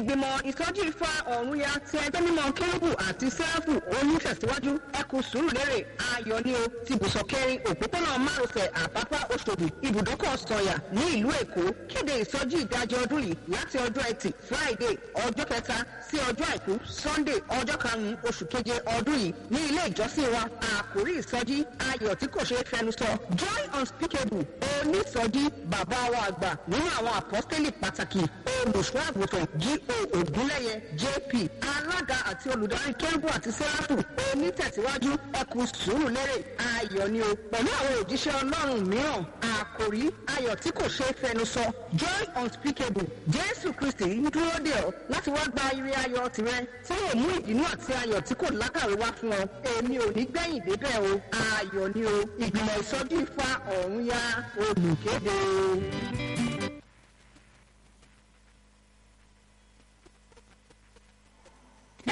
ìgbìmọ̀ ìsọjí Ifá ọ̀run ya ti ẹgbẹ́ mímọ́ kérúbù àti sẹ́ráfù onítẹ̀síwájú ẹkù Sùúrùlérè ayọ̀ ni o ti bùsọ̀ kẹrin òpópónà márosẹ̀ Àpápá Òṣòdì ibùdókọ̀ Sànyà ní ìlú Èkó kéde ìsọjí ìdajì ọdún yìí láti ọjọ́ Ẹtì Friday ọjọ́ 3 sí ọjọ́ Àìkú Sunday ọjọ́ 5 oṣù keje ọdún yìí ní ilé ìjọsìn wa. Àkòrí ìsọjí ayọ̀ tí kò ṣeé fẹnu sọ joy unspeakable onísọjí bàbá wa àgbà nínú àwọn àpọ́stélì pàtàkì olùṣọ́ àgùntàn G.O. Ògúnlẹ́yẹ JP alága àti olùdarí kérúbù àti sẹ́ráfù onítẹ̀síwájú ẹkù Sùúrùlérè ayọ̀ ni o pẹ̀lú àwọn òjíṣẹ́ Ọlọ́run mìíràn. Àkòrí ayọ̀ tí kò ṣeé fẹnu sọ joy unspeakable Jésù Kristi ń dúró dè ọ́ láti wá gba ire ayọ̀ tirẹ̀ tí yóò mú ìdùnnú àti ayọ̀ tí kò lákàwé wá fún ọ. Èmi ò ní gbẹ̀yìn débẹ̀ o ayọ̀ ni o. Ìgbìmọ̀ ìsọjí Ifá ọ̀run ya olùkéde.